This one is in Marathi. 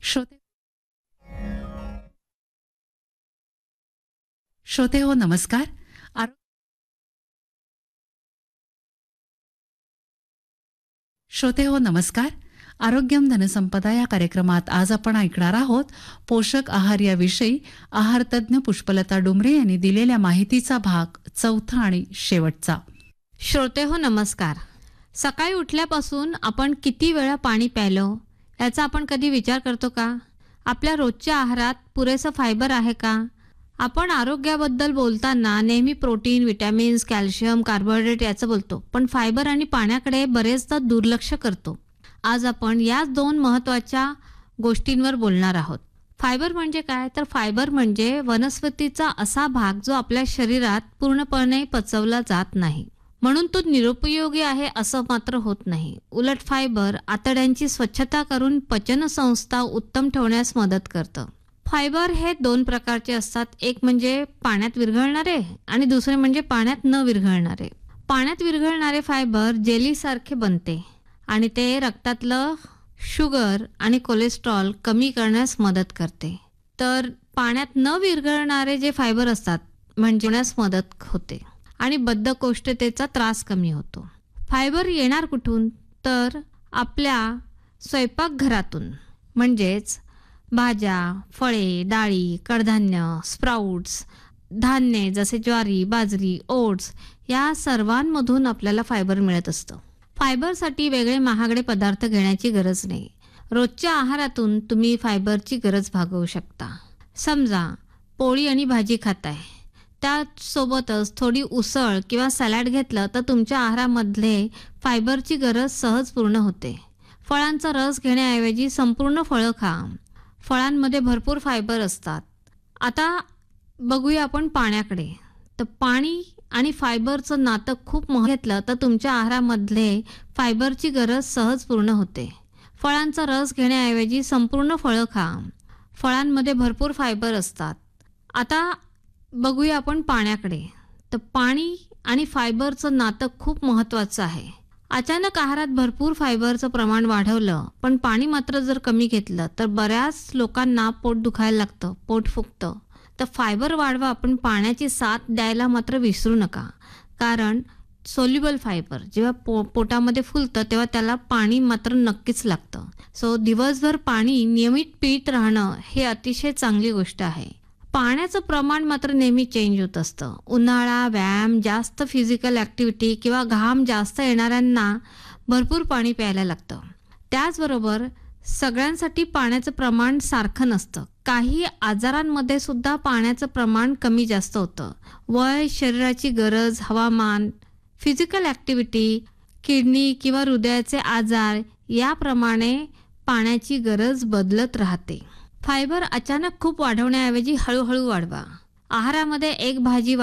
श्रोते श्रोते हो नमस्कार. आरो- श्रोते हो नमस्कार. आरोग्यम धनसंपदा या कार्यक्रमात आज आपण ऐकणार आहोत पोषक आहार याविषयी आहार तज्ज्ञ पुष्पलता डुमरे यांनी दिलेल्या माहितीचा भाग चौथा आणि शेवटचा. श्रोते हो नमस्कार. सकाळी उठल्यापासून आपण किती वेळा पाणी प्यायलो याचा आपण कधी विचार करतो का? आपल्या रोजच्या आहारात पुरेसं फायबर आहे का? आपण आरोग्याबद्दल बोलताना नेहमी प्रोटीन, विटॅमिन्स, कॅल्शियम, कार्बोहायड्रेट याचं बोलतो, पण फायबर आणि पाण्याकडे बरेचदा दुर्लक्ष करतो. आज आपण याच दोन महत्त्वाच्या गोष्टींवर बोलणार आहोत. फायबर म्हणजे काय? तर फायबर म्हणजे वनस्पतीचा असा भाग जो आपल्या शरीरात पूर्णपणे पचवला जात नाही, म्हणून तो निरुपयोगी आहे असं मात्र होत नाही. उलट फायबर आतड्यांची स्वच्छता करून पचनसंस्था उत्तम ठेवण्यास मदत करतं. फायबर हे दोन प्रकारचे असतात. एक म्हणजे पाण्यात विरघळणारे आणि दुसरे म्हणजे पाण्यात न विरघळणारे. पाण्यात विरघळणारे फायबर जेलीसारखे बनते आणि ते रक्तातलं शुगर आणि कोलेस्ट्रॉल कमी करण्यास मदत करते. तर पाण्यात न विरघळणारे जे फायबर असतात म्हणजे होण्यास मदत होते आणि बद्धकोष्ठतेचा त्रास कमी होतो. फायबर येणार कुठून? तर आपल्या स्वयंपाकघरातून, म्हणजेच भाज्या, फळे, डाळी, कडधान्य, स्प्राउट्स, धान्ये जसे ज्वारी, बाजरी, ओट्स या सर्वांमधून आपल्याला फायबर मिळत असतं. फायबरसाठी वेगळे महागडे पदार्थ घेण्याची गरज नाही. रोजच्या आहारातून तुम्ही फायबरची गरज भागवू शकता. समजा पोळी आणि भाजी खाताय, त्यासोबतच थोडी उसळ किंवा सॅलड घेतलं तर तुमच्या आहारामधले फायबरची गरज सहज पूर्ण होते. फळांचा रस घेण्याऐवजी संपूर्ण फळं खा. फळांमध्ये भरपूर फायबर असतात. आता बघूया आपण पाण्याकडे. तर पाणी आणि फायबरचं नातं खूप घेतलं तर तुमच्या आहारामधले फायबरची गरज सहज पूर्ण होते. फळांचा रस घेण्याऐवजी संपूर्ण फळं खा. फळांमध्ये भरपूर फायबर असतात. आता बघूया आपण पाण्याकडे. तर पाणी आणि फायबरचं नातं खूप महत्त्वाचं आहे. अचानक आहारात भरपूर फायबरचं प्रमाण वाढवलं पण पाणी मात्र जर कमी घेतलं तर बऱ्याच लोकांना पोट दुखायला लागतं, पोट फुगतं. तर फायबर वाढवा पण पाण्याची साथ द्यायला मात्र विसरू नका. कारण सोल्युबल फायबर जेव्हा पोटामध्ये फुलतं तेव्हा त्याला पाणी मात्र नक्कीच लागतं. सो दिवसभर पाणी नियमित पीत राहणं हे अतिशय चांगली गोष्ट आहे. पाण्याचं प्रमाण मात्र नेहमी चेंज होत असतं. उन्हाळा, व्यायाम, जास्त फिजिकल ॲक्टिव्हिटी किंवा घाम जास्त येणाऱ्यांना भरपूर पाणी प्यायला लागतं. त्याचबरोबर सगळ्यांसाठी पाण्याचं प्रमाण सारखं नसतं. काही आजारांमध्ये सुद्धा पाण्याचं प्रमाण कमी जास्त होतं. वय, शरीराची गरज, हवामान, फिजिकल ॲक्टिव्हिटी, किडनी किंवा हृदयाचे आजार याप्रमाणे पाण्याची गरज बदलत राहते. फायबर अचानक खूप वाढवण्याऐवजी हळूहळू वाढवा. आहारामध्ये एक भाजी